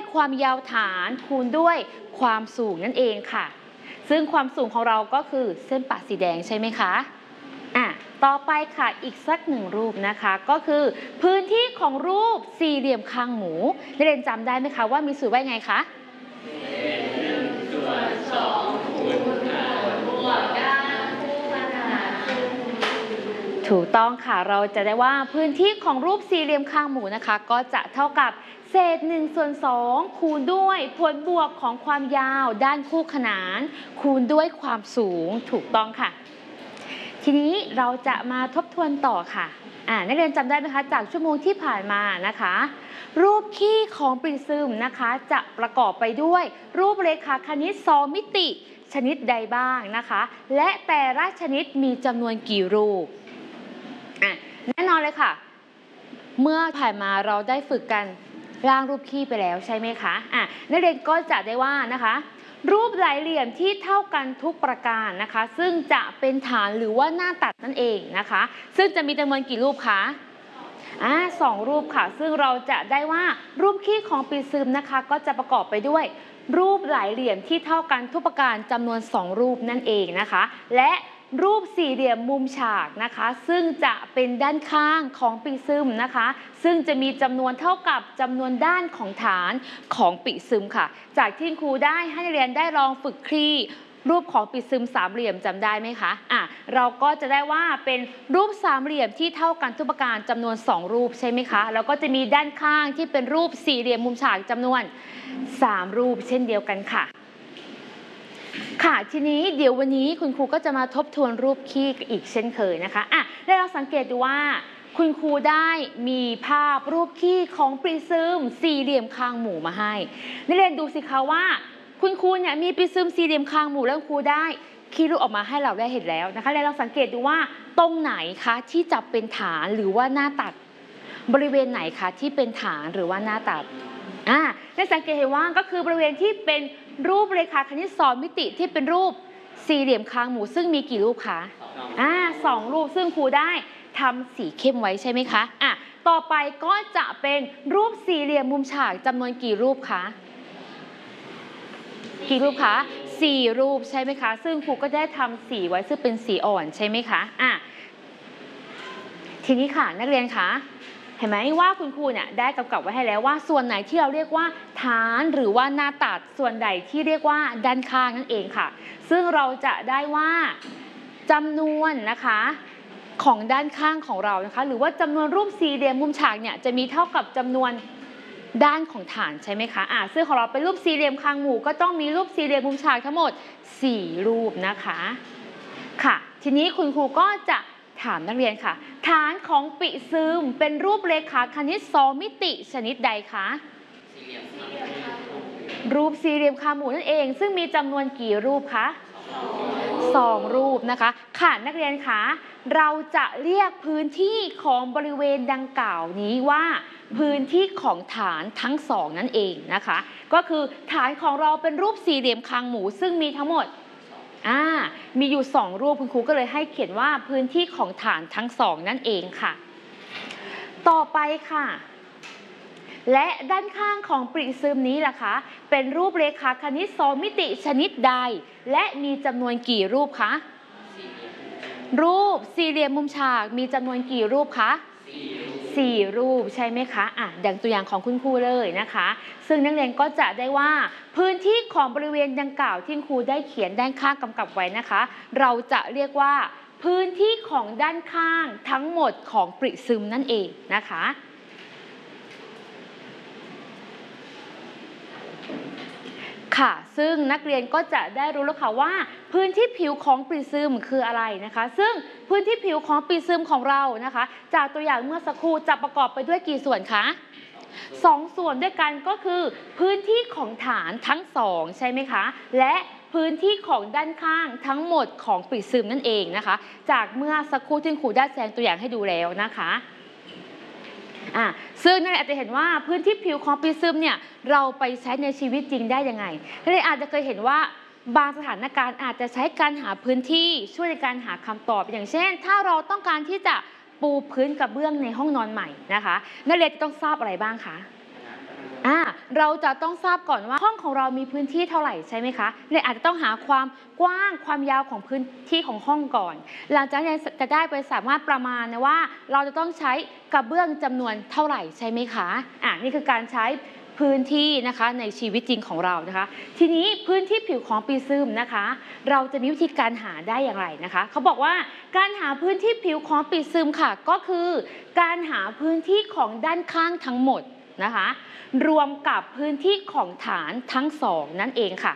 ความยาวฐานคูณด้วยความสูงนั่นเองค่ะซึ่งความสูงของเราก็คือเส้นปะสีแดงใช่ไหมคะต่อไปค่ะอีกสักหนึ่งรูปนะคะก็คือพื้นที่ของรูปสี่เหลี่ยมคางหมูนักเรียนจำได้ไหมคะว่ามีสูตรว่าไงคะถูกต้องค่ะเราจะได้ว่าพื้นที่ของรูปสี่เหลี่ยมคางหมูนะคะก็จะเท่ากับเศษ1/2คูณด้วยผลบวกของความยาวด้านคู่ขนานคูณด้วยความสูงถูกต้องค่ะทีนี้เราจะมาทบทวนต่อค่ะนักเรียนจำได้ไหมคะจากชั่วโมงที่ผ่านมานะคะรูปขี้ของปริซึมนะคะจะประกอบไปด้วยรูปเรขาคณิต2มิติชนิดใดบ้างนะคะและแต่ละชนิดมีจำนวนกี่รูปแน่นอนเลยค่ะเมื่อผ่านมาเราได้ฝึกกันร่างรูปขี้ไปแล้วใช่ไหมคะนักเรียนก็จะได้ว่านะคะรูปหลายเหลี่ยมที่เท่ากันทุกประการนะคะซึ่งจะเป็นฐานหรือว่าหน้าตัดนั่นเองนะคะซึ่งจะมีจำนวนกี่รูปคะ2 รูปค่ะซึ่งเราจะได้ว่ารูปขี้ของปริซึมนะคะก็จะประกอบไปด้วยรูปหลายเหลี่ยมที่เท่ากันทุกประการจำนวน2 รูปนั่นเองนะคะและรูปสี่เหลี่ยมมุมฉากนะคะซึ่งจะเป็นด้านข้างของปริซึมนะคะซึ่งจะมีจำนวนเท่ากับจำนวนด้านของฐานของปริซึมค่ะจากที่ครูได้ให้นักเรียนได้ลองฝึกคลี่รูปของปริซึมสามเหลี่ยมจำได้ไหมคะเราก็จะได้ว่าเป็นรูปสามเหลี่ยมที่เท่ากันทุกประการจำนวน2 รูปใช่ไหมคะแล้วก็จะมีด้านข้างที่เป็นรูปสี่เหลี่ยมมุมฉากจำนวน3 รูปเช่นเดียวกันค่ะทีนี้เดี๋ยววันนี้คุณครูก็จะมาทบทวนรูปขี้อีกเช่นเคยนะคะแล้วเราสังเกตดูว่าคุณครูได้มีภาพรูปขี้ของปริซึมสี่เหลี่ยมคางหมูมาให้นักเรียนดูสิคะว่าคุณครูเนี่ยมีปริซึมสี่เหลี่ยมคางหมูแล้วครูได้ขี้รูปออกมาให้เราได้เห็นแล้วนะคะแล้วเราสังเกตดูว่าตรงไหนคะที่จะเป็นฐานหรือว่าหน้าตัดบริเวณไหนคะที่เป็นฐานหรือว่าหน้าตัดได้สังเกตเห็นว่าก็คือบริเวณที่เป็นรูปเรขาคณิต2มิติที่เป็นรูปสี่เหลี่ยมคางหมูซึ่งมีกี่รูปคะ2 รูปซึ่งครูได้ทำสีเข้มไว้ใช่ไหมคะต่อไปก็จะเป็นรูปสี่เหลี่ยมมุมฉากจำนวนกี่รูปคะกี่รูปคะ4 รูปใช่ไหมคะซึ่งครูก็ได้ทำสีไว้ซึ่งเป็นสีอ่อนใช่ไหมคะทีนี้ค่ะนักเรียนคะเห็นไหมว่าคุณครูเนี่ยได้กำกับไว้ให้แล้วว่าส่วนไหนที่เราเรียกว่าฐานหรือว่าหน้าตัดส่วนใดที่เรียกว่าด้านข้างนั่นเองค่ะซึ่งเราจะได้ว่าจำนวนนะคะของด้านข้างของเรานะคะหรือว่าจำนวนรูปสี่เหลี่ยมมุมฉากเนี่ยจะมีเท่ากับจำนวนด้านของฐานใช่ไหมคะซึ่งของเราเป็นรูปสี่เหลี่ยมคางหมูก็ต้องมีรูปสี่เหลี่ยมมุมฉากทั้งหมด4 รูปนะคะค่ะทีนี้คุณครูก็จะถามนักเรียนค่ะฐานของปริซึมเป็นรูปเรขาคณิต2มิติชนิดใดคะรูปสี่เหลี่ยมคางหมูนั่นเองซึ่งมีจำนวนกี่รูปคะ2 รูปนะคะค่ะนักเรียนคะเราจะเรียกพื้นที่ของบริเวณดังกล่าวนี้ว่าพื้นที่ของฐานทั้ง2นั่นเองนะคะก็คือฐานของเราเป็นรูปสี่เหลี่ยมคางหมูซึ่งมีทั้งหมดมีอยู่2 รูปคุณครูก็เลยให้เขียนว่าพื้นที่ของฐานทั้ง2นั่นเองค่ะต่อไปค่ะและด้านข้างของปริซึมนี้ล่ะคะเป็นรูปเรขาคณิต2มิติชนิดใดและมีจำนวนกี่รูปคะรูปสี่เหลี่ยมมุมฉากมีจำนวนกี่รูปคะ4 รูปใช่ไหมคะดังตัวอย่างของคุณครูเลยนะคะซึ่งนักเรียนก็จะได้ว่าพื้นที่ของบริเวณดังกล่าวที่ครูได้เขียนด้านข้างกำกับไว้นะคะเราจะเรียกว่าพื้นที่ของด้านข้างทั้งหมดของปริซึมนั่นเองนะคะค่ะซึ่งนักเรียนก็จะได้รู้แล้วค่ะว่าพื้นที่ผิวของปริซึมคืออะไรนะคะซึ่งพื้นที่ผิวของปริซึมของเรานะคะจากตัวอย่างเมื่อสักครู่จะประกอบไปด้วยกี่ส่วนคะ2 ส่วนด้วยกันก็คือพื้นที่ของฐานทั้ง2ใช่ไหมคะและพื้นที่ของด้านข้างทั้งหมดของปริซึมนั่นเองนะคะจากเมื่อสักครู่ที่ครูได้แสดงตัวอย่างให้ดูแล้วนะคะซึ่งนั่นอาจจะเห็นว่าพื้นที่ผิวของปริซึมเนี่ยเราไปใช้ในชีวิตจริงได้ยังไงท่านอาจจะเคยเห็นว่าบางสถานการณ์อาจจะใช้การหาพื้นที่ช่วยในการหาคำตอบอย่างเช่นถ้าเราต้องการที่จะปูพื้นกระเบื้องในห้องนอนใหม่นะคะนักเรียนจะต้องทราบอะไรบ้างคะเราจะต้องทราบก่อนว่าห้องของเรามีพื้นที่เท่าไหร่ใช่ไหมคะเนี่ยอาจจะต้องหาความกว้างความยาวของพื้นที่ของห้องก่อนหลังจากนั้นจะได้ไปสามารถประมาณนะว่าเราจะต้องใช้กระเบื้องจำนวนเท่าไหร่ใช่ไหมคะนี่คือการใช้พื้นที่นะคะในชีวิตจริงของเรานะคะทีนี้พื้นที่ผิวของปีซึมนะคะเราจะมีวิธีการหาได้อย่างไรนะคะเขาบอกว่าการหาพื้นที่ผิวของปีซึมค่ะก็คือการหาพื้นที่ของด้านข้างทั้งหมดนะคะรวมกับพื้นที่ของฐานทั้งสองนั่นเองค่ะ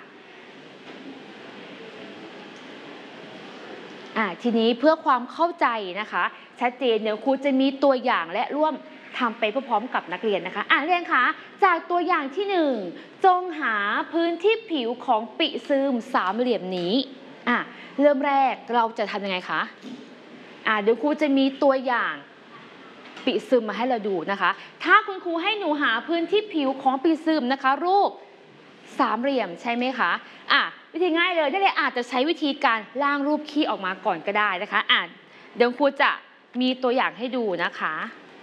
ทีนี้เพื่อความเข้าใจนะคะชัดเจนเดี๋ยวครูจะมีตัวอย่างและร่วมทำไปพร้อมๆกับนักเรียนนะคะนักเรียนคะจากตัวอย่างที่1จงหาพื้นที่ผิวของปีซึมสามเหลี่ยมนี้เริ่มแรกเราจะทำยังไงคะเดี๋ยวครูจะมีตัวอย่างปีซึมมาให้เราดูนะคะถ้าคุณครูให้หนูหาพื้นที่ผิวของปีซึมนะคะรูปสามเหลี่ยมใช่ไหมคะวิธีง่ายเลยนักเรียนอาจจะใช้วิธีการร่างรูปขี้ออกมาก่อนก็ได้นะคะเดี๋ยวครูจะมีตัวอย่างให้ดูนะคะ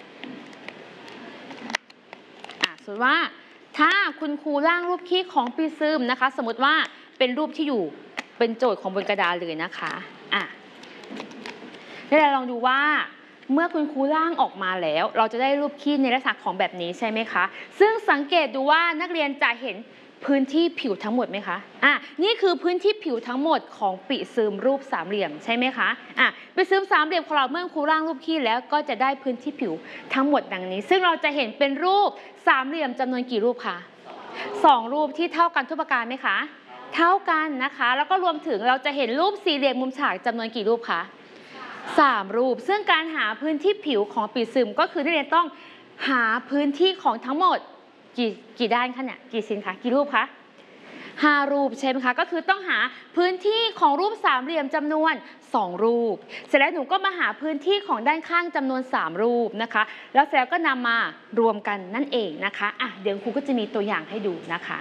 สมมติว่าถ้าคุณครูร่างรูปขี้ของปีซึมนะคะสมมติว่าเป็นรูปที่อยู่เป็นโจทย์ของบนกระดานเลยนะคะนักเรียนลองดูว่าเมื่อคุณครูร่างออกมาแล้วเราจะได้รูปขี้ในลักษณะของแบบนี้ใช่ไหมคะซึ่งสังเกตดูว่านักเรียนจะเห็นพื้นที่ผิวทั้งหมดไหมคะนี่คือพื้นที่ผิวทั้งหมดของปีซึมรูปสามเหลี่ยมใช่ไหมคะปีซึมสามเหลี่ยมของเราเมื่อครูร่างรูปขี้แล้วก็จะได้พื้นที่ผิวทั้งหมดดังนี้ซึ่งเราจะเห็นเป็นรูปสามเหลี่ยมจำนวนกี่รูปคะ2รูปที่เท่ากันทุกประการไหมคะเท่ากันนะคะแล้วก็รวมถึงเราจะเห็นรูปสี่เหลี่ยมมุมฉากจำนวนกี่รูปคะ3 รูปซึ่งการหาพื้นที่ผิวของปีซึมก็คือนักเรียนต้องหาพื้นที่ของทั้งหมดกี่ด้านคะเนี่ยกี่ชิ้นคะกี่รูปคะ5 รูปใช่ไหมคะก็คือต้องหาพื้นที่ของรูปสามเหลี่ยมจำนวน2 รูปเสร็จแล้วหนูก็มาหาพื้นที่ของด้านข้างจำนวน3 รูปนะคะแล้วเสร็จแล้วก็นำมารวมกันนั่นเองนะคะเดี๋ยวครูก็จะมีตัวอย่างให้ดูนะคะ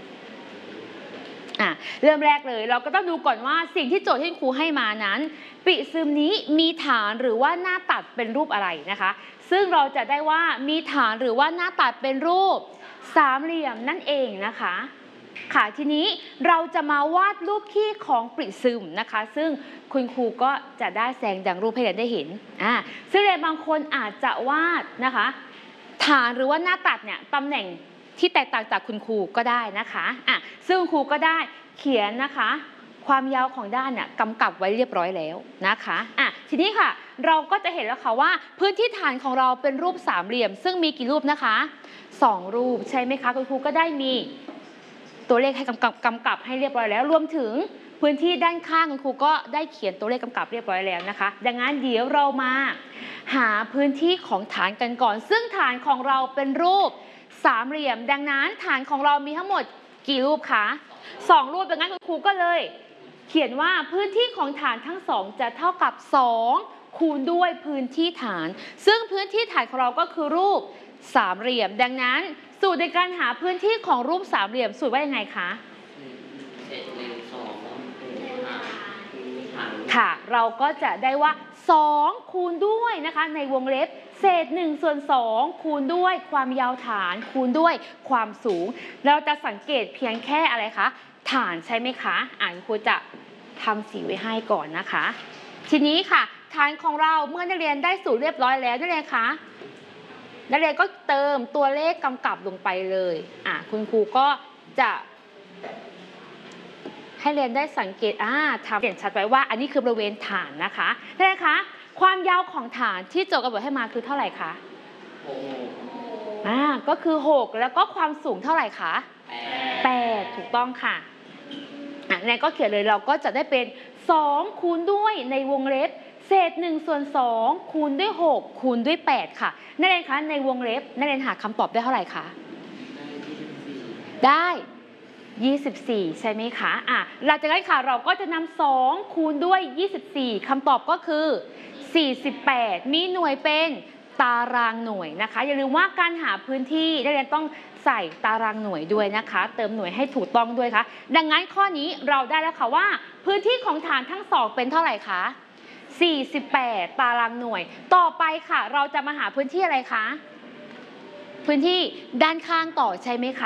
เริ่มแรกเลยเราก็ต้องดูก่อนว่าสิ่งที่โจทย์ที่ครูให้มานั้นปีซึมนี้มีฐานหรือว่าหน้าตัดเป็นรูปอะไรนะคะซึ่งเราจะได้ว่ามีฐานหรือว่าหน้าตัดเป็นรูปสามเหลี่ยมนั่นเองนะคะค่ะทีนี้เราจะมาวาดรูปขี้ของปีซึมนะคะซึ่งคุณครูก็จะได้แสดงดังรูปให้เรียนได้เห็นซึ่งเรียนบางคนอาจจะวาดนะคะฐานหรือว่าหน้าตัดเนี่ยตำแหน่งที่แตกต่างจากคุณครูก็ได้นะคะซึ่งครูก็ได้เขียนนะคะความยาวของด้านเนี่ยกำกับไว้เรียบร้อยแล้วนะคะทีนี้ค่ะเราก็จะเห็นแล้วค่ะว่าพื้นที่ฐานของเราเป็นรูปสามเหลี่ยมซึ่งมีกี่รูปนะคะ2 รูปใช่ไหมคะคุณครูก็ได้มีตัวเลขให้กำกับให้เรียบร้อยแล้วรวมถึงพื้นที่ด้านข้างคุณครูก็ได้เขียนตัวเลขกำกับเรียบร้อยแล้วนะคะดังนั้นเดี๋ยวเรามาหาพื้นที่ของฐานกันก่อนซึ่งฐานของเราเป็นรูปสามเหลี่ยมดังนั้นฐานของเรามีทั้งหมดกี่รูปคะ2 รูปดังนั้นคุณครูก็เลยเขียนว่าพื้นที่ของฐานทั้ง2จะเท่ากับ2คูณด้วยพื้นที่ฐานซึ่งพื้นที่ฐานของเราก็คือรูปสามเหลี่ยมดังนั้นสูตรในการหาพื้นที่ของรูปสามเหลี่ยมสูตรว่ายังไงคะค่ะเราก็จะได้ว่า2คูณด้วยนะคะในวงเล็บเศษ1/2คูณด้วยความยาวฐานคูณด้วยความสูงเราจะสังเกตเพียงแค่อะไรคะฐานใช่ไหมคะครูจะทำสีไว้ให้ก่อนนะคะทีนี้ค่ะฐานของเราเมื่อนักเรียนได้สูตรเรียบร้อยแล้วนักเรียนคะนักเรียนก็เติมตัวเลขกำกับลงไปเลยคุณครูก็จะให้เรียนได้สังเกตทำเห็นชัดไว้ว่าอันนี้คือบริเวณฐานนะคะนักเรียนคะความยาวของฐานที่โจทย์กำหนดให้มาคือเท่าไหร่คะก็คือ6แล้วก็ความสูงเท่าไหร่คะ8ถูกต้องค่ะนักเรียนก็เขียนเลยเราก็จะได้เป็น2คูณด้วยในวงเล็บเศษ1/2คูณด้วย6คูณด้วย8ค่ะนักเรียนคะในวงเล็บนักเรียนหาคำตอบได้เท่าไหร่คะได้24ใช่ไหมคะหลังจากนั้นค่ะเราก็จะนำ2คูณด้วย24คำตอบก็คือ48มีหน่วยเป็นตารางหน่วยนะคะอย่าลืมว่าการหาพื้นที่นักเรียนต้องใส่ตารางหน่วยด้วยนะคะเติมหน่วยให้ถูกต้องด้วยค่ะดังนั้นข้อนี้เราได้แล้วค่ะว่าพื้นที่ของฐานทั้ง2เป็นเท่าไหร่คะ48ตารางหน่วยต่อไปค่ะเราจะมาหาพื้นที่อะไรคะพื้นที่ด้านข้างต่อใช่ไหมคะ